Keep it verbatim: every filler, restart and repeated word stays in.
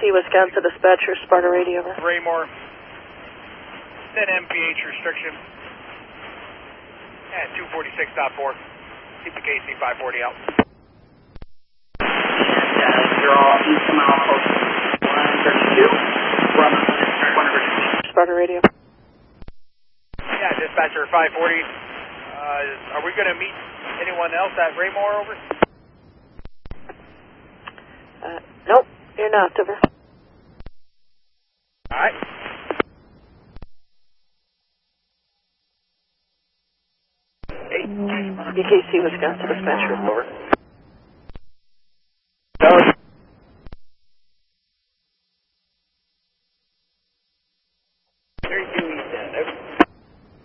C, Wisconsin dispatcher, Sparta radio. Raymore, ten M P H restriction at two forty-six point four. Keep the K C five forty out. You're all east of mile post one thirty-two. Sparta radio. Yeah, dispatcher five forty. Uh, are we going to meet anyone else at Raymore, over? Uh, nope, you're not, over. Alright. D K C, Wisconsin dispatcher, over. There you go.